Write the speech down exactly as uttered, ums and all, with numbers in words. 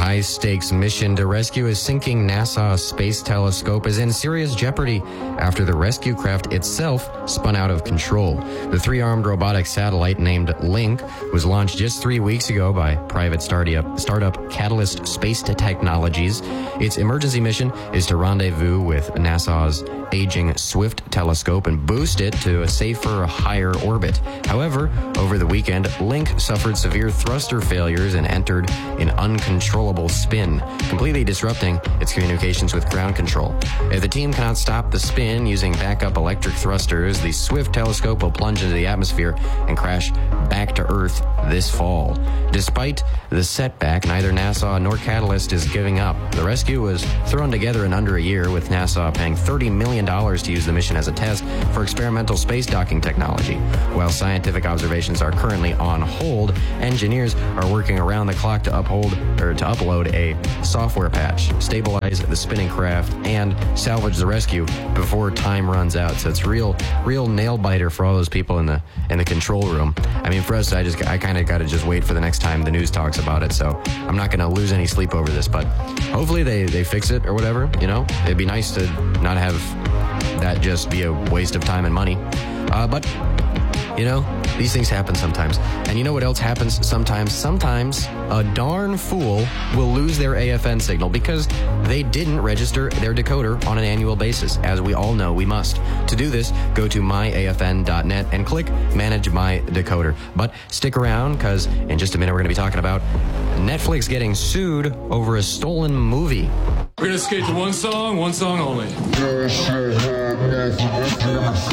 high-stakes mission to rescue a sinking NASA space telescope is in serious jeopardy after the rescue craft itself spun out of control. The three-armed robotic satellite named Link was launched just three weeks ago by private startup, startup Catalyst Space Technologies. Its emergency mission is to rendezvous with NASA's aging SWIFT telescope and boost it to a safer, higher orbit. However, over the weekend, Link suffered severe thruster failures and entered an uncontrollable spin, completely disrupting its communications with ground control. If the team cannot stop the spin using backup electric thrusters, the SWIFT telescope will plunge into the atmosphere and crash back to Earth this fall. Despite the setback, neither NASA nor Catalyst is giving up. The rescue was thrown together in under a year, with NASA paying thirty million dollars to use the mission as a test for experimental space docking technology. While scientific observations are currently on hold, engineers are working around the clock to uphold or to upload a software patch, stabilize the spinning craft, and salvage the rescue before time runs out. So it's real, real nail biter for all those people in the in the control room. I mean, for us, I just I kind of got to just wait for the next time the news talks about it. So I'm not going to lose any sleep over this, but hopefully they they fix it or whatever. You know, it'd be nice to not have that just be a waste of time and money. Uh, but, you know, these things happen sometimes. And you know what else happens sometimes? Sometimes a darn fool will lose their A F N signal because they didn't register their decoder on an annual basis. As we all know, we must. To do this, go to my A F N dot net and click Manage My Decoder. But stick around, because in just a minute we're going to be talking about Netflix getting sued over a stolen movie. We're going to skate to one song, one song only.